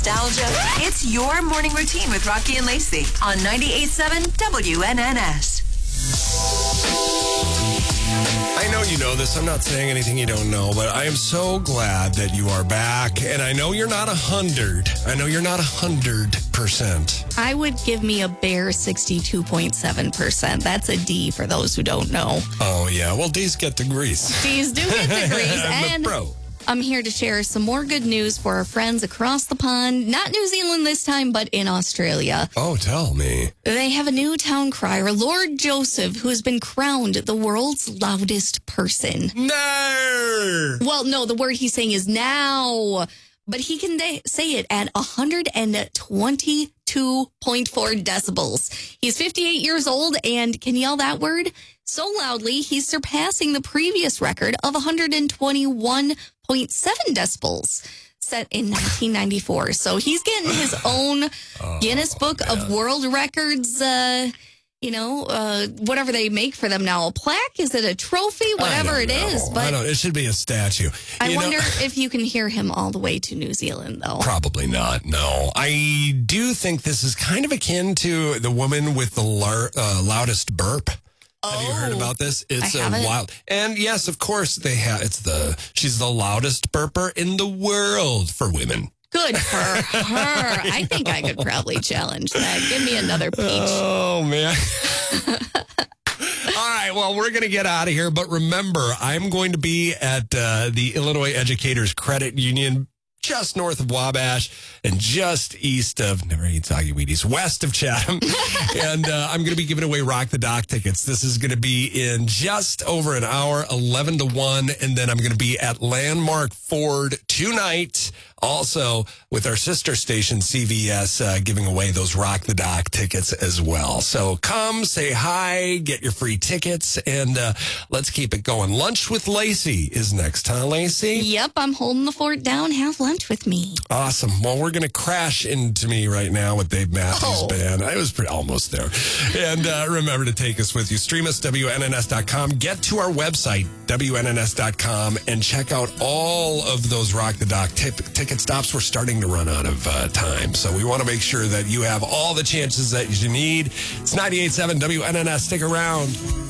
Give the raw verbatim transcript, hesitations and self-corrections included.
Nostalgia. It's your morning routine with Rocky and Lacey on ninety-eight point seven W N N S. I know you know this. I'm not saying anything you don't know, but I am so glad that you are back. And I know you're not a hundred. I know you're not a hundred percent. I would give me a bare sixty-two point seven percent. That's a D for those who don't know. Oh, yeah. Well, D's get degrees. D's do get degrees. I'm and a pro. I'm here to share some more good news for our friends across the pond. Not New Zealand this time, but in Australia. Oh, tell me. They have a new town crier, Lord Joseph, who has been crowned the world's loudest person. No! Well, no, the word he's saying is now, but he can de- say it at one hundred twenty-two point four decibels. He's fifty-eight years old and can yell that word so loudly, he's surpassing the previous record of one hundred twenty-one point seven decibels set in nineteen ninety-four. So he's getting his own oh, Guinness Book man. of World Records, uh, you know, uh, whatever they make for them now. A plaque? Is it a trophy? Whatever it know. is. I But don't, it should be a statue. I You wonder know, if you can hear him all the way to New Zealand, though. Probably not, no. I do think this is kind of akin to the woman with the lar- uh, loudest burp. Have you heard about this? It's I a haven't. wild. And yes, of course they have. It's the she's the loudest burper in the world for women. Good for her. I think I could probably challenge that. Give me another peach. Oh man. All right, well, we're going to get out of here, but remember, I'm going to be at uh, the Illinois Educators Credit Union just north of Wabash and just east of, never eat soggy Wheaties, west of Chatham. and uh, I'm going to be giving away Rock the Dock tickets. This is going to be in just over an hour, eleven to one. And then I'm going to be at Landmark Ford tonight, also with our sister station, C V S, uh, giving away those Rock the Dock tickets as well. So come, say hi, get your free tickets, and uh, let's keep it going. Lunch with Lacey is next, huh, Lacey? Yep, I'm holding the fort down. Have lunch with me. Awesome. Well, we're going to crash into me right now with Dave Matthews Oh. Band. I was pretty almost there. And uh, remember to take us with you. Stream us, W N N S dot com. Get to our website, W N N S dot com, and check out all of those Rock the Dock tip- ticket stops. We're starting to run out of uh, time. So we want to make sure that you have all the chances that you need. It's ninety-eight point seven W N N S. Stick around.